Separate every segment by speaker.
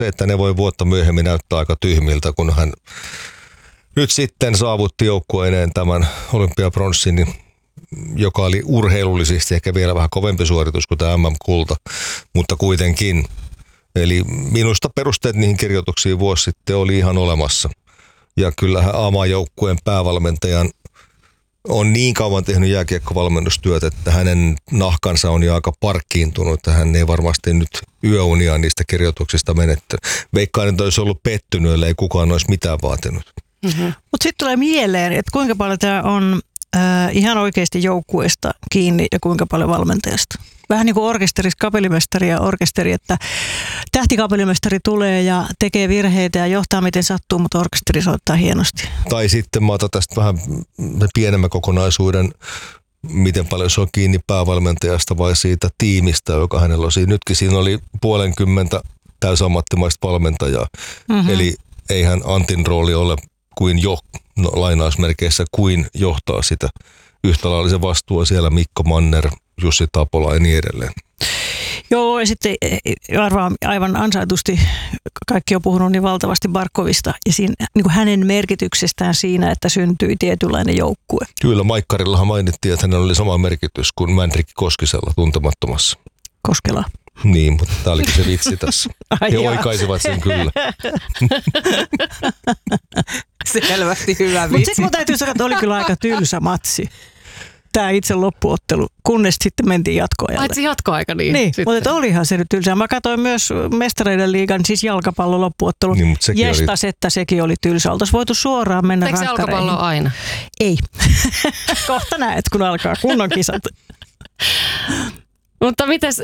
Speaker 1: se, että ne voi vuotta myöhemmin näyttää aika tyhmiltä, kun hän nyt sitten saavutti joukkueineen tämän olympiapronssin, joka oli urheilullisesti ehkä vielä vähän kovempi suoritus kuin tämä MM-kulta, mutta kuitenkin. Eli minusta perusteet niihin kirjoituksiin vuosi sitten oli ihan olemassa. Ja kyllähän A-maajoukkueen päävalmentajan on niin kauan tehnyt jääkiekkovalmennustyötä, että hänen nahkansa on jo aika parkkiintunut, että hän ei varmasti nyt yöunia niistä kirjoituksista menetty. Veikkaan, että olisi ollut pettynyt, ellei kukaan olisi mitään vaatinut.
Speaker 2: Mm-hmm. Mutta sitten tulee mieleen, että kuinka paljon tämä on ihan oikeasti joukkueesta kiinni ja kuinka paljon valmentajasta. Vähän niin kuin orkesterissa kapellimestari ja orkesteri, että tähtikapellimestari tulee ja tekee virheitä ja johtaa miten sattuu, mutta orkesteri soittaa hienosti.
Speaker 1: Tai sitten mä otan tästä vähän pienemmän kokonaisuuden, miten paljon se on kiinni päävalmentajasta vai siitä tiimistä, joka hänellä on. Nytkin siinä oli 50 täysammattimaista valmentajaa. Mm-hmm. Eli eihän Antin rooli ole kuin lainausmerkeissä kuin johtaa sitä. Yhtä lailla se vastuu siellä Mikko Manner, Jussi Tapola ja niin edelleen.
Speaker 2: Joo, ja sitten aivan ansaitusti kaikki on puhunut niin valtavasti Barkovista ja siinä, niin kuin hänen merkityksestään siinä, että syntyi tietynlainen joukkue.
Speaker 1: Kyllä, Maikkarillahan mainittiin, että hänellä oli sama merkitys kuin Mänrikki Koskisella Tuntemattomassa.
Speaker 2: Koskela.
Speaker 1: Niin, mutta tämä olikin se vitsi tässä. He oikaisivat sen kyllä.
Speaker 3: Selvästi hyvä vitsi.
Speaker 2: Mutta sitten mun täytyy sanoa, että oli kyllä aika tylsä matsi. Tämä itse loppuottelu, kunnes sitten mentiin jatkoajalle.
Speaker 3: Paitsi jatkoaika niin.
Speaker 2: Mutta olihan se nyt tylsää. Mä katsoin myös Mestareiden liigan, siis jalkapallon loppuottelu.
Speaker 1: Niin,
Speaker 2: Jestas, että sekin oli tylsä. Oltaisiin voitu suoraan mennä rankkareihin.
Speaker 3: Eikö se jalkapallo aina?
Speaker 2: Ei. Kohta näet, kun alkaa kunnon kisat.
Speaker 3: Mutta mites...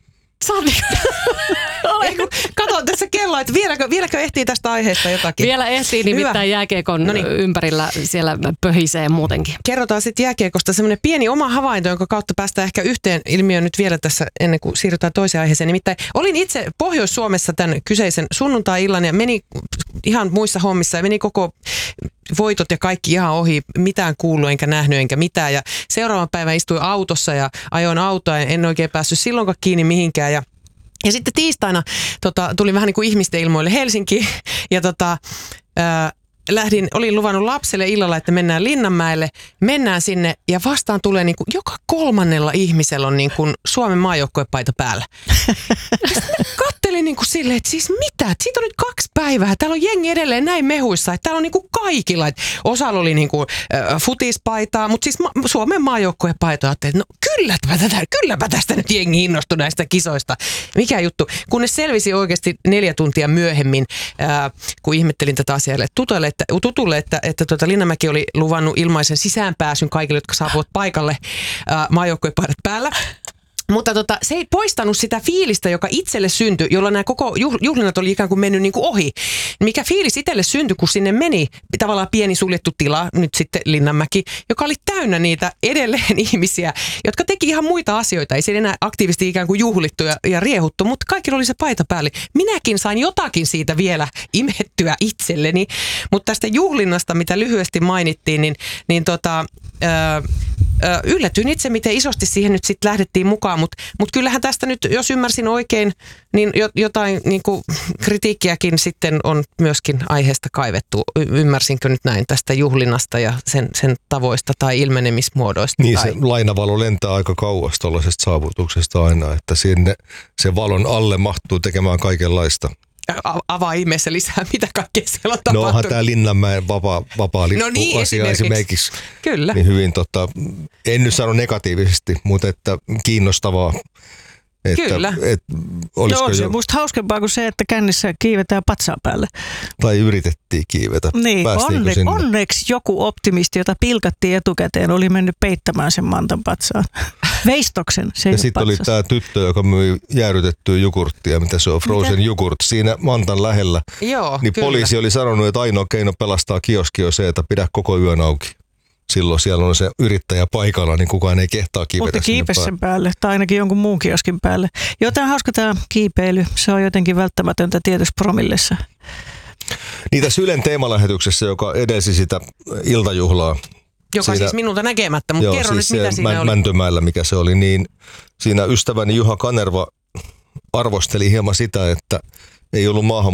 Speaker 4: Kato tässä kello, että vieläkö ehtii tästä aiheesta jotakin?
Speaker 3: Vielä ehtii, nimittäin jääkiekon ympärillä siellä pöhisee muutenkin.
Speaker 4: Kerrotaan sitten jääkiekosta semmoinen pieni oma havainto, jonka kautta päästään ehkä yhteen ilmiöön nyt vielä tässä ennen kuin siirrytään toiseen aiheeseen. Nimittäin olin itse Pohjois-Suomessa tämän kyseisen sunnuntai-illan ja meni ihan muissa hommissa ja meni koko voitot ja kaikki ihan ohi, mitään kuullut enkä nähnyt enkä mitään. Ja seuraavan päivän istuin autossa ja ajoin autoa ja en oikein päässyt silloinkaan kiinni mihinkään. Ja sitten tiistaina tulin vähän niin kuin ihmisten ilmoille Helsinkiin ja olin luvannut lapselle illalla, että mennään Linnanmäelle, mennään sinne ja vastaan tulee niin kuin joka kolmannella ihmisellä on niin kuin Suomen maajoukkuepaita päällä. Kattelin niin kuin silleen, että siis mitä? Siitä on nyt 2 päivää. Täällä on jengi edelleen näin mehuissa, että täällä on niin kuin kaikilla. Että osalla oli niin kuin futispaitaa, mutta siis Suomen maajoukkuepaita. Ajattelin, että no kylläpä tästä nyt jengi innostui näistä kisoista. Mikä juttu? Kunnes selvisi oikeasti 4 tuntia myöhemmin, kun ihmettelin tätä asiaa tutulle, että Linnanmäki oli luvannut ilmaisen sisäänpääsyn kaikille, jotka saapuvat paikalle maajoukkuepaidat päällä. Mutta se ei poistanut sitä fiilistä, joka itselle syntyi, jolla nämä koko juhlinnat oli ikään kuin mennyt niin kuin ohi. Mikä fiilis itselle syntyi, kun sinne meni tavallaan pieni suljettu tila, nyt sitten Linnanmäki, joka oli täynnä niitä edelleen ihmisiä, jotka teki ihan muita asioita. Ei siellä enää aktiivisesti ikään kuin juhlittu ja riehuttu, mutta kaikilla oli se paita päälle. Minäkin sain jotakin siitä vielä imettyä itselleni, mutta tästä juhlinnasta, mitä lyhyesti mainittiin, yllätyin itse, miten isosti siihen nyt sitten lähdettiin mukaan, mutta kyllähän tästä nyt, jos ymmärsin oikein, niin jotain niin kuin kritiikkiäkin sitten on myöskin aiheesta kaivettu. Ymmärsinkö nyt näin tästä juhlinnasta ja sen tavoista tai ilmenemismuodoista?
Speaker 1: Niin, se lainavalo lentää aika kauas tuollaisesta saavutuksesta aina, että sinne se valon alle mahtuu tekemään kaikenlaista.
Speaker 4: Avaa ihmeessä lisää, mitä kaikkea siellä on tapahtunut.
Speaker 1: No onhan tämä Linnanmäen vapaa lippu asia esimerkiksi.
Speaker 4: Kyllä.
Speaker 1: Niin hyvin, en nyt sano negatiivisesti, mutta että kiinnostavaa.
Speaker 4: Kyllä.
Speaker 2: Joo, se musta hauskempaa kuin se, että kännissä kiivetään patsaa päälle.
Speaker 1: Tai yritettiin kiivetä.
Speaker 2: Niin, onneksi joku optimisti, jota pilkattiin etukäteen, oli mennyt peittämään sen mantan patsaan. Veistoksen.
Speaker 1: Ja sitten oli tämä tyttö, joka myi jäädytettyä jogurttia, mitä se on, frozen jogurt, siinä mantan lähellä.
Speaker 4: Joo,
Speaker 1: niin kyllä. Poliisi oli sanonut, että ainoa keino pelastaa kioski on se, että pidä koko yön auki. Silloin siellä on se yrittäjä paikalla, niin kukaan ei kehtaa kiivetä.
Speaker 2: Mutta kiipesi sen päälle, tai ainakin jonkun muun kioskin päälle. Jotain hauska tämä kiipeily, se on jotenkin välttämätöntä tietysti promillessa.
Speaker 1: Niin tässä Ylen teemalähetyksessä, joka edelsi sitä iltajuhlaa.
Speaker 4: Joka siinä, siis minulta näkemättä, mutta kerro siis nyt mitä siinä oli.
Speaker 1: Mäntymäellä, mikä se oli, niin siinä ystäväni Juha Kanerva arvosteli hieman sitä, että ei ollut